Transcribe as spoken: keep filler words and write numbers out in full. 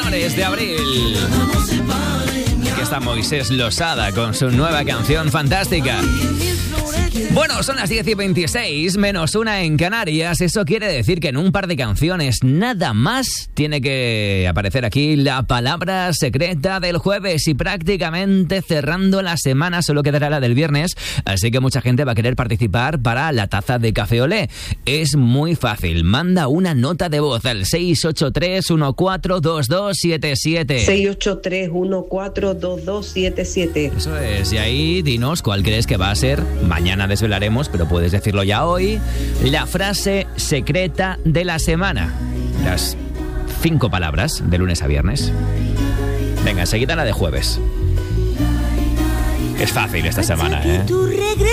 Menores de Abril. Aquí está Moisés Losada con su nueva canción fantástica. Bueno, son las diez y veintiséis, menos una en Canarias. Eso quiere decir que en un par de canciones nada más tiene que aparecer aquí la palabra secreta del jueves, y prácticamente cerrando la semana solo quedará la del viernes, así que mucha gente va a querer participar para la taza de Café Olé. Es muy fácil, manda una nota de voz al seis ocho tres uno cuatro dos dos siete siete. seis ocho tres uno cuatro dos dos siete siete. Eso es, y ahí dinos cuál crees que va a ser. Mañana desvelaremos, pero puedes decirlo ya hoy, la frase secreta de la semana. Las cinco palabras de lunes a viernes. Venga, enseguida la de jueves. Es fácil esta semana, ¿eh?